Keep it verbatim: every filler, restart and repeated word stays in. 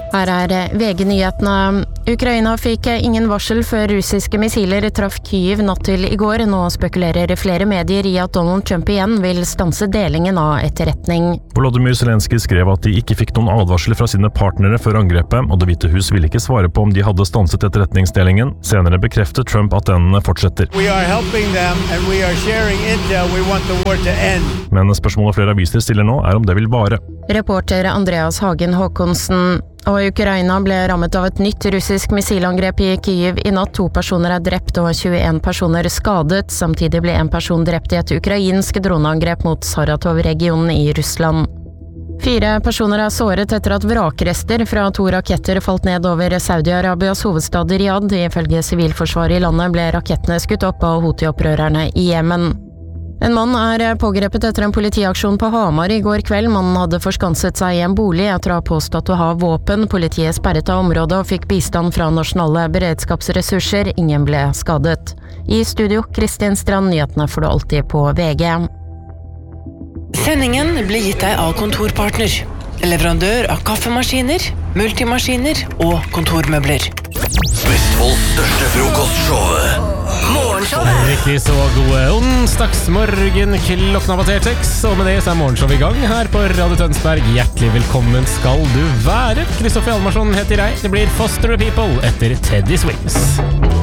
Her er V G-nyhetene. Ukraina fikk ingen varsel før russiske missiler traff Kyiv natt til i går. Nå spekulerer flere medier i at Donald Trump igjen vil stanse delingen av etterretning. Volodymyr Zelenskyj skrev at de ikke fikk noen advarsler fra sine partnere før angrepet, og Det hvite hus ville ikke svare på om de hadde stanset etterretningsdelingen. Senere bekreftet Trump at den fortsetter. We are helping them and we are sharing intel. We want the war to end. Men spørsmålet flere aviser stiller nå er om det vil vare. Reporter Andreas Hagen Håkonsen. Og Ukraina ble rammet av et nytt russisk missilangrep i Kyiv i natt. To personer er drept og tjueen personer skadet. Samtidig ble en person drept i et ukrainsk droneangrep mot Saratov-regionen i Russland. Fire personer er såret etter at vrakrester fra to raketter falt ned over Saudi-Arabias hovedstad Riyadh. Ifølge sivilforsvaret i landet ble rakettene skutt opp av Houthi-opprørerne i Jemen. En mann er pågrepet etter en politiaksjon på Hamar i går kveld. Mannen hadde forskanset seg i en bolig etter å ha påstått å ha våpen. Politiet sperret av området og fikk bistand fra nasjonale beredskapsressurser. Ingen ble skadet. I studio, Kristin Strand, nyhetene får du alltid på V G. Sendingen ble gitt deg av Kontorpartner, leverandør av kaffemaskiner, multimaskiner og kontormøbler. Vestfolds største frokostshow. Morgenshowet. Riktig så gode onsdagsmorgen, klokken har passert seks, og med det så er morgenshow i gang her på Radio Tønsberg. Hjertelig velkommen skal du være. Kristoffer Hjalmarsson heter jeg. Det blir Foster the People etter Teddy Swims.